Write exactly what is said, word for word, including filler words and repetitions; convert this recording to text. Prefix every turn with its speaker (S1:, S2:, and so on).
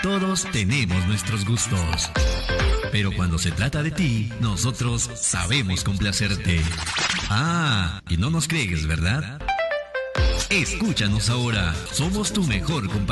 S1: Todos tenemos nuestros gustos. Pero cuando se trata de ti, nosotros sabemos complacerte. Ah, y no nos crees, ¿verdad? Escúchanos ahora. Somos tu mejor compañía.